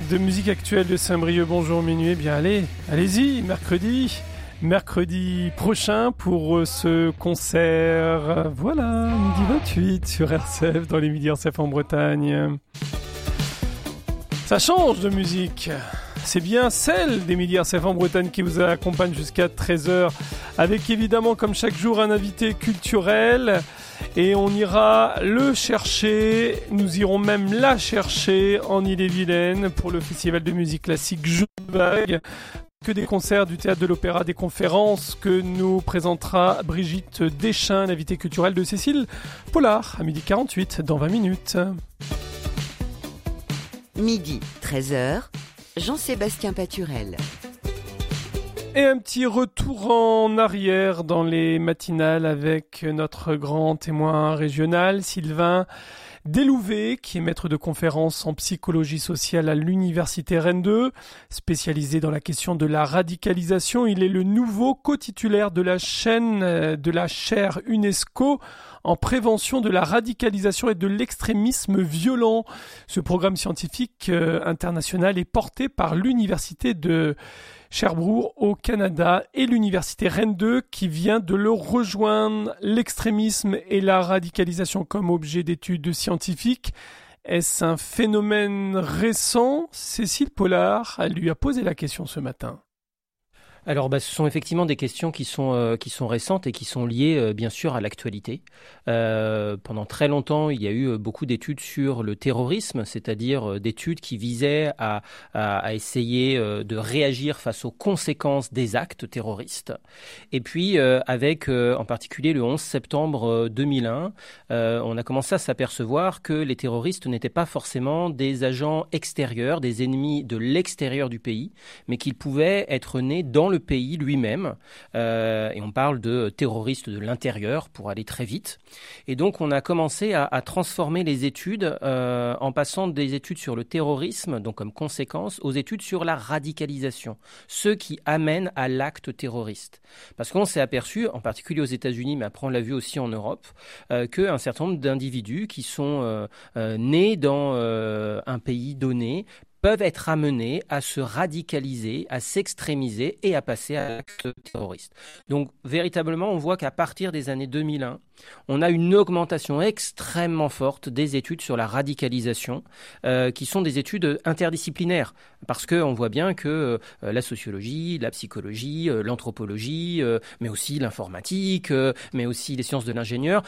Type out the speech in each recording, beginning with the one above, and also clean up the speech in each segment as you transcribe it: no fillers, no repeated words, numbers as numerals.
de musique actuelle de Saint-Brieuc. Bonjour Minuit. Bien allez-y, mercredi prochain pour ce concert. Voilà, midi 28 sur RCF, dans les Midi RCF en Bretagne. Ça change de musique. C'est bien celle des Midi RCF en Bretagne qui vous accompagne jusqu'à 13h, avec évidemment comme chaque jour un invité culturel. Et on ira le chercher, nous irons même la chercher en Ille-et-Vilaine pour le festival de musique classique Juvague. Que des concerts du théâtre de l'opéra, des conférences que nous présentera Brigitte Deschamps, l'invitée culturelle de Cécile Pollard, à 12h48, dans 20 minutes. Midi, 13h, Jean-Sébastien Paturel. Et un petit retour en arrière dans les matinales avec notre grand témoin régional, Sylvain Delouvet, qui est maître de conférences en psychologie sociale à l'Université Rennes 2, spécialisé dans la question de la radicalisation. Il est le nouveau co-titulaire de la chaire UNESCO en prévention de la radicalisation et de l'extrémisme violent. Ce programme scientifique international est porté par l'Université de Sherbrooke au Canada et l'Université Rennes 2 qui vient de le rejoindre. L'extrémisme et la radicalisation comme objet d'études scientifiques. Est-ce un phénomène récent ? Cécile Pollard, elle lui a posé la question ce matin. Alors, ce sont effectivement des questions qui sont récentes et qui sont liées, bien sûr, à l'actualité. Pendant très longtemps, il y a eu beaucoup d'études sur le terrorisme, c'est-à-dire d'études qui visaient à essayer de réagir face aux conséquences des actes terroristes. Et puis, avec en particulier le 11 septembre 2001, on a commencé à s'apercevoir que les terroristes n'étaient pas forcément des agents extérieurs, des ennemis de l'extérieur du pays, mais qu'ils pouvaient être nés dans le pays lui-même, et on parle de terroristes de l'intérieur pour aller très vite. Et donc on a commencé à transformer les études en passant des études sur le terrorisme, donc comme conséquence, aux études sur la radicalisation, ceux qui amènent à l'acte terroriste. Parce qu'on s'est aperçu, en particulier aux États-Unis, mais après on l'a vu aussi en Europe, qu'un certain nombre d'individus qui sont nés dans un pays donné peuvent être amenés à se radicaliser, à s'extrémiser et à passer à l'acte terroriste. Donc, véritablement, on voit qu'à partir des années 2001, on a une augmentation extrêmement forte des études sur la radicalisation, qui sont des études interdisciplinaires, parce qu'on voit bien que la sociologie, la psychologie, l'anthropologie, mais aussi l'informatique, mais aussi les sciences de l'ingénieur,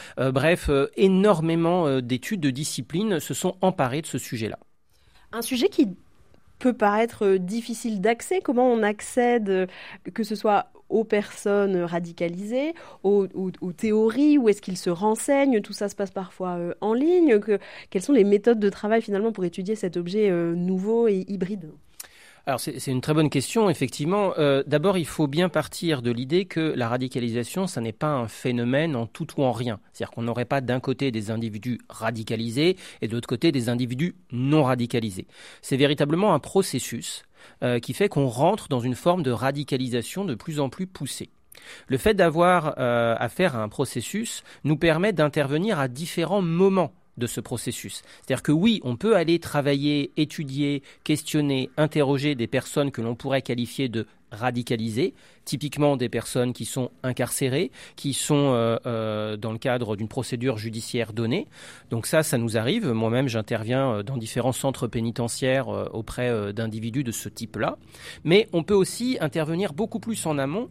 énormément d'études de disciplines se sont emparées de ce sujet-là. Un sujet qui peut paraître difficile d'accès. Comment on accède, que ce soit aux personnes radicalisées, aux théories, où est-ce qu'ils se renseignent? Tout ça se passe parfois en ligne. Quelles sont les méthodes de travail finalement pour étudier cet objet nouveau et hybride ? Alors c'est une très bonne question, effectivement. D'abord, il faut bien partir de l'idée que la radicalisation, ça n'est pas un phénomène en tout ou en rien. C'est-à-dire qu'on n'aurait pas d'un côté des individus radicalisés et de l'autre côté des individus non radicalisés. C'est véritablement un processus qui fait qu'on rentre dans une forme de radicalisation de plus en plus poussée. Le fait d'avoir affaire à un processus nous permet d'intervenir à différents moments de ce processus. C'est-à-dire que oui, on peut aller travailler, étudier, questionner, interroger des personnes que l'on pourrait qualifier de radicalisées, typiquement des personnes qui sont incarcérées, qui sont dans le cadre d'une procédure judiciaire donnée. Donc ça nous arrive. Moi-même, j'interviens dans différents centres pénitentiaires auprès d'individus de ce type-là. Mais on peut aussi intervenir beaucoup plus en amont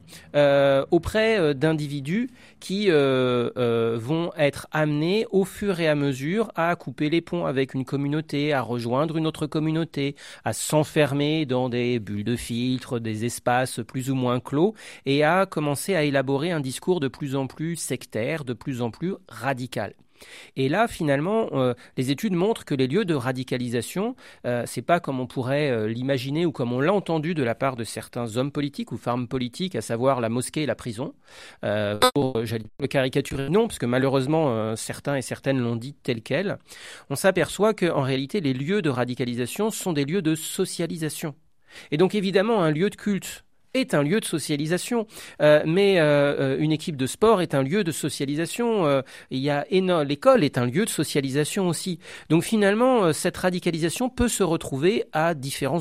auprès d'individus qui vont être amenés au fur et à mesure à couper les ponts avec une communauté, à rejoindre une autre communauté, à s'enfermer dans des bulles de filtre, des espaces plus ou moins clos, et à commencer à élaborer un discours de plus en plus sectaire, de plus en plus radical. Et là, finalement, les études montrent que les lieux de radicalisation, c'est pas comme on pourrait l'imaginer ou comme on l'a entendu de la part de certains hommes politiques ou femmes politiques, à savoir la mosquée et la prison. J'allais le caricaturer, non, parce que malheureusement, certains et certaines l'ont dit tel quel. On s'aperçoit qu'en réalité, les lieux de radicalisation sont des lieux de socialisation. Et donc, évidemment, un lieu de culte est un lieu de socialisation, mais une équipe de sport est un lieu de socialisation. L'école est un lieu de socialisation aussi. Donc finalement, cette radicalisation peut se retrouver à différents